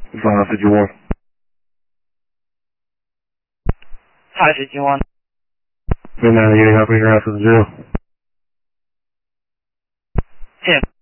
Final 51. Hi, 51. Midnight, you help me out to the jail. 10.